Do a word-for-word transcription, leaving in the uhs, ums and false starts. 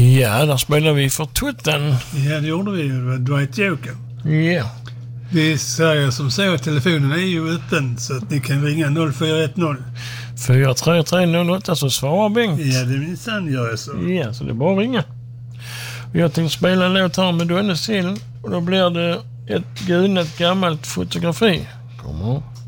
Ja, där spelade vi för tutten. Ja, det gjorde vi ju. Det var Dwight Joker. Ja. Vi säger som så att telefonen är ju öppen så att ni kan ringa noll fyra ett noll. fyra tre tre noll åtta så svarar Bengt. Ja, det minsann gör jag så. Ja, så det är bara att ringa. Jag tänkte spela en låt här med Donne Sill och då blir det ett gunat gammalt fotografi. Kommer.